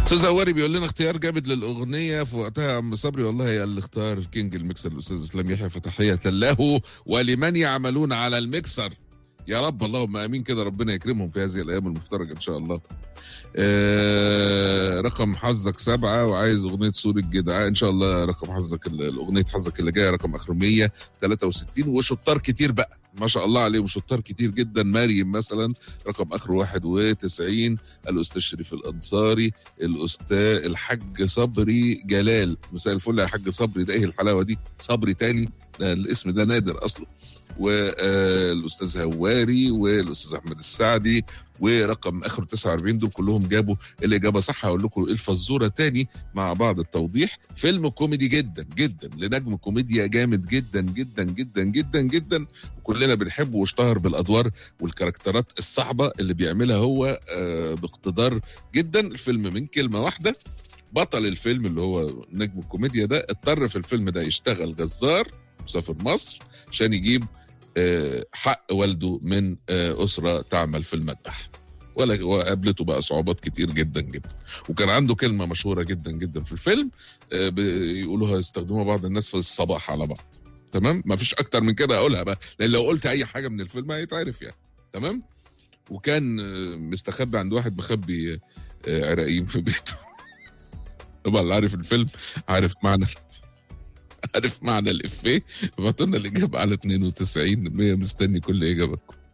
استاذ هواري بيقول لنا اختيار جامد للاغنيه في وقتها يا عم صبري. والله يا اللي اختار كينج الميكسر الاستاذ اسلام يحيى، فتحيه له ولمن يعملون على الميكسر. يا رب اللهم امين كده، ربنا يكرمهم في هذه الايام المفترجه ان شاء الله. رقم حظك 7 وعايز اغنيه سور الجدعاء. ان شاء الله رقم حظك اغنيه حظك اللي جايه رقم اخره 163. وشطار كتير بقى ما شاء الله عليهم، شطار كتير جدا. مريم مثلا رقم اخره 91. الاستاذ شريف الانصاري، الاستاذ الحاج صبري جلال. مساء الفل يا حاج صبري، ده ايه الحلاوه دي؟ صبري تاني؟ الاسم ده نادر اصله. والاستاذ هواري والاستاذ احمد السعدي ورقم اخره 49. دول كلهم جابوا الاجابه صح. هقول لكم ايه الفزوره تاني مع بعض التوضيح. فيلم كوميدي جدا جدا لنجم كوميديا جامد جدا جدا جدا جدا جدا، وكلنا بنحبه، واشتهر بالادوار والكاركترات الصعبه اللي بيعملها هو باقتدار جدا. الفيلم من كلمه واحده. بطل الفيلم اللي هو نجم الكوميديا ده اضطر في الفيلم ده يشتغل جزار، مسافر مصر عشان يجيب حق والده من أسرة تعمل في المذبح. وقابلته بقى صعوبات كتير جدا جدا. وكان عنده كلمة مشهورة جدا جدا في الفيلم بيقولوها، يستخدموها بعض الناس في الصباح على بعض. تمام، ما فيش اكتر من كده اقولها بقى، لان لو قلت اي حاجة من الفيلم هيتعرف يعني. تمام. وكان مستخبي عند واحد مخبي عراقيين في بيته. طبعا اللي عارف الفيلم عارف معنى الإفيه. ابعتوا لنا الإجابة على 92 100. مستني كل إجابتكم.